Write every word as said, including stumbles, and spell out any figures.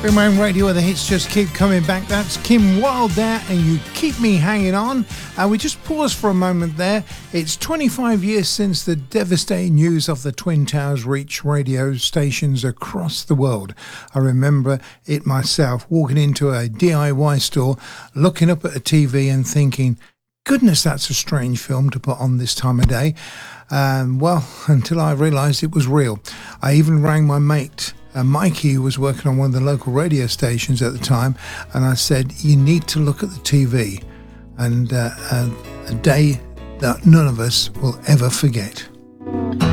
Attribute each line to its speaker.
Speaker 1: Boomerang Radio, where the hits just keep coming back. That's Kim Wilde there, and You Keep Me Hanging On. Uh, we just paused for a moment there. It's twenty-five years since the devastating news of the Twin Towers reached radio stations across the world. I remember it myself, walking into a D I Y store, looking up at a T V and thinking, goodness, that's a strange film to put on this time of day. Um, well, until I realised it was real. I even rang my mate, Uh, Mikey, who was working on one of the local radio stations at the time, and I said, you need to look at the T V. And uh, uh, a day that none of us will ever forget.